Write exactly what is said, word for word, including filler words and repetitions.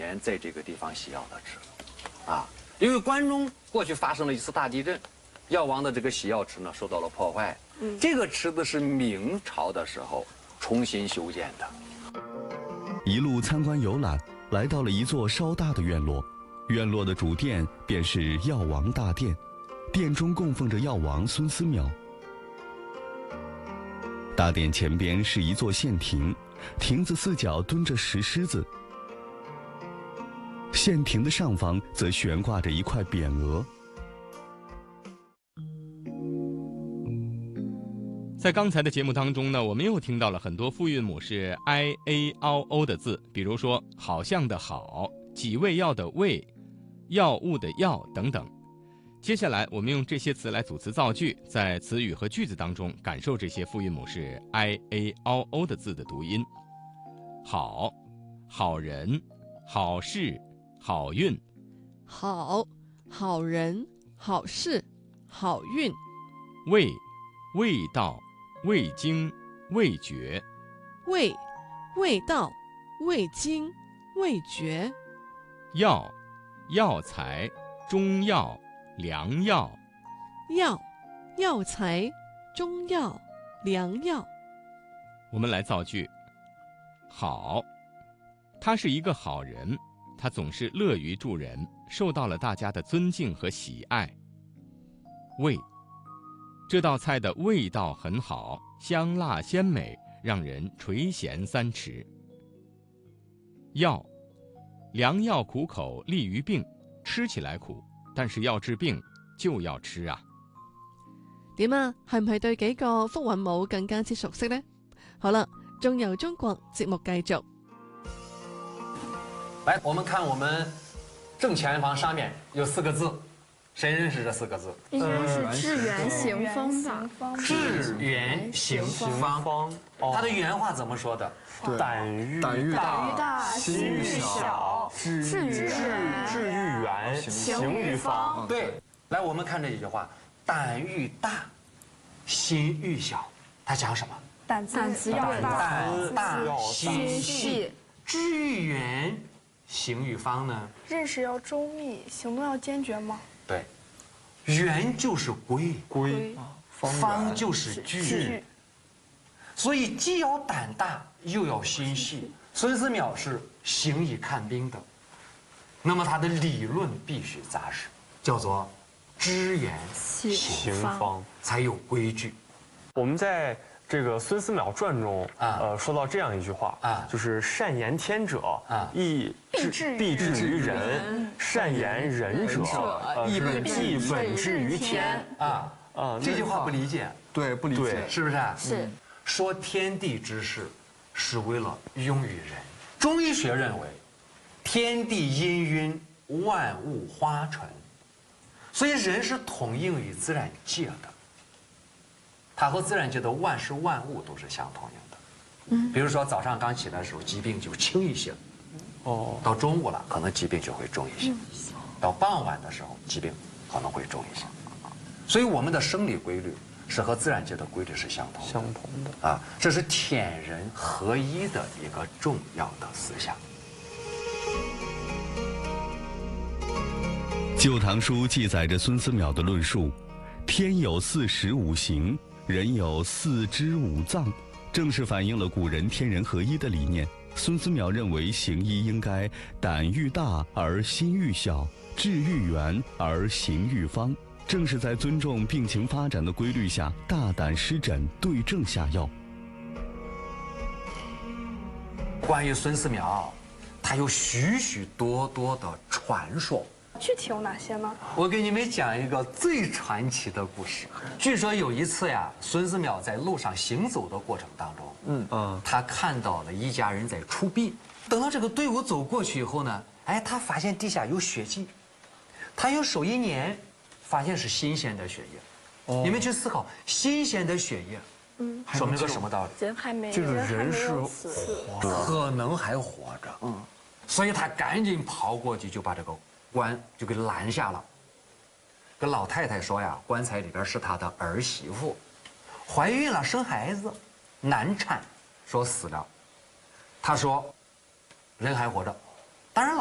年在这个地方洗药的池子，啊，因为关中过去发生了一次大地震，药王的这个洗药池呢受到了破坏。嗯，这个池子是明朝的时候重新修建的。 一路参观游览，来到了一座稍大的院落，院落的主殿便是药王大殿，殿中供奉着药王孙思邈。大殿前边是一座县亭，亭子四角蹲着石狮子，县亭的上方则悬挂着一块匾额。 在刚才的节目当中呢，我们又听到了很多复韵母是 i a o o 的字，比如说好像的好、几味药的味、药物的药等等。接下来我们用这些词来组词造句，在词语和句子当中感受这些复韵母是 i a o o 的字的读音。好，好人，好事，好运。 好，好人，好事，好运。 味，味道，味精，味觉。 味，味道，味精，味觉。 药，药材，中药，良药。 药，药材，中药，良药。 我们来造句。好，他是一个好人，他总是乐于助人，受到了大家的尊敬和喜爱。味，这道菜的味道很好，香辣鲜美，让人垂涎三尺。药，良药苦口，利于病，吃起來苦，但是要治病就要吃啊。 點啊？係唔係對幾個復韻母更加之熟悉呢？好了，仲由中國節目繼續。 来，我们看我们正前方上面有四个字，谁认识这四个字？ 应该是致远行方吧？ 致远行方。它的原话怎么说的？ 胆欲胆欲大， 心欲小， 致远致欲远，行于方。 对，来，我们看这一句话：胆欲大，心欲小。它讲什么？ 胆子要大， 胆大心细。知欲远，行于方呢？ 认识要周密，行动要坚决吗？ 对，圆就是规， 规， 方就是矩。所以既要胆大，又要心细。孙思邈是行以看兵的，那么他的理论必须扎实，叫做知远行方， 才有规矩。 我们在这个《孙思邈传》中，啊，呃，说到这样一句话，啊，就是善言天者，啊，亦必至于人；善言人者，亦亦本至于天。 啊啊，这句话不理解， 对，不理解， 是不是？ 是。 说天地之事，是为了用于人。中医学认为，天地氤氲，万物花纯，所以人是统应于自然界的。它和自然界的万事万物都是相统应的。嗯，比如说早上刚起来的时候，疾病就轻一些。哦，到中午了，可能疾病就会重一些。到傍晚的时候，疾病可能会重一些。所以我们的生理规律是和自然界的规律是相同的。 相同的啊，这是天人合一的一个重要的思想。 《旧唐书》记载着孙思邈的论述：天有四时五行，人有四肢五脏，正是反映了古人天人合一的理念。孙思邈认为行医应该胆欲大而心欲小，志欲远而行欲方，正是在尊重病情发展的规律下，大胆施诊，对症下药。 关于孙思邈，他有许许多多的传说。 具体有哪些呢？ 我给你们讲一个最传奇的故事。据说有一次呀，孙思邈在路上行走的过程当中，嗯嗯，他看到了一家人在出殡。等到这个队伍走过去以后呢，哎，他发现地下有血迹，他用手一捻，发现是新鲜的血液。哦，你们去思考，新鲜的血液，嗯，说明个什么道理？ 人还没， 这个人是可能还活着。嗯，所以他赶紧跑过去，就把这个棺就给拦下了。跟老太太说呀，棺材里边是她的儿媳妇，怀孕了，生孩子，难产，说死了。他说，人还活着。当然了。